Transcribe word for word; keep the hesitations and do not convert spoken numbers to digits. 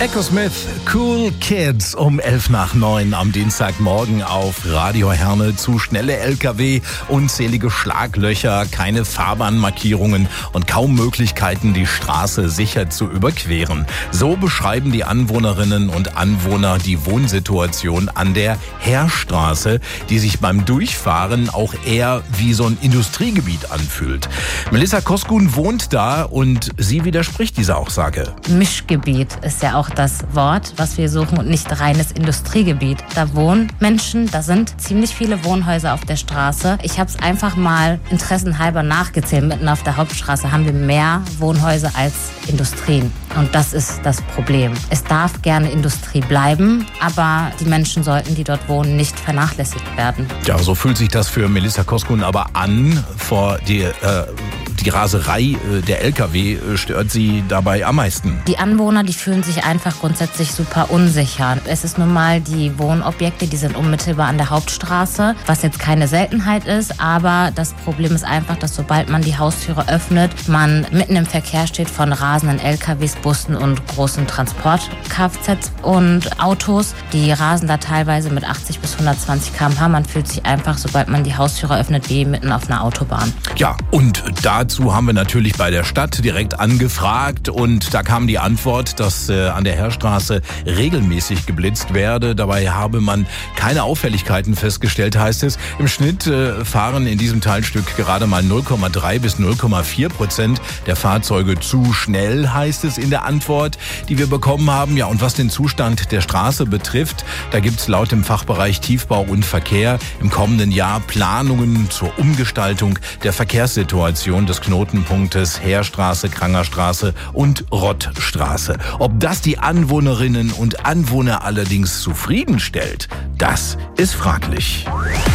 Echo Smith, Cool Kids um elf nach neun am Dienstagmorgen auf Radio Herne. Zu schnelle L K W, unzählige Schlaglöcher, keine Fahrbahnmarkierungen und kaum Möglichkeiten, die Straße sicher zu überqueren. So beschreiben die Anwohnerinnen und Anwohner die Wohnsituation an der Heerstraße, die sich beim Durchfahren auch eher wie so ein Industriegebiet anfühlt. Melissa Koskun wohnt da und sie widerspricht dieser Aussage. Mischgebiet ist ja auch das Wort, was wir suchen, und nicht reines Industriegebiet. Da wohnen Menschen, da sind ziemlich viele Wohnhäuser auf der Straße. Ich habe es einfach mal interessenhalber nachgezählt. Mitten auf der Hauptstraße haben wir mehr Wohnhäuser als Industrien. Und das ist das Problem. Es darf gerne Industrie bleiben, aber die Menschen sollten, die dort wohnen, nicht vernachlässigt werden. Ja, so fühlt sich das für Melissa Koskun aber an. Vor die, äh, die Raserei der L K W stört sie dabei am meisten. Die Anwohner, die fühlen sich einfach grundsätzlich super unsicher. Es ist nun mal, die Wohnobjekte, die sind unmittelbar an der Hauptstraße, was jetzt keine Seltenheit ist, aber das Problem ist einfach, dass sobald man die Haustüre öffnet, man mitten im Verkehr steht von rasenden L K Ws, Bussen und großen Transport-Kfz und Autos. Die rasen da teilweise mit achtzig bis hundertzwanzig Kilometer pro Stunde. Man fühlt sich einfach, sobald man die Haustüre öffnet, wie mitten auf einer Autobahn. Ja, und dazu haben wir natürlich bei der Stadt direkt angefragt und da kam die Antwort, dass äh, an der Heerstraße regelmäßig geblitzt werde. Dabei habe man keine Auffälligkeiten festgestellt, heißt es. Im Schnitt äh, fahren in diesem Teilstück gerade mal null Komma drei bis null Komma vier Prozent der Fahrzeuge zu schnell, heißt es in der Antwort, die wir bekommen haben. Ja, und was den Zustand der Straße betrifft, da gibt's laut dem Fachbereich Tiefbau und Verkehr im kommenden Jahr Planungen zur Umgestaltung der Verkehrssituation des Knotenpunktes Heerstraße, Krangerstraße und Rottstraße. Ob das die Anwohnerinnen und Anwohner allerdings zufriedenstellt, das ist fraglich.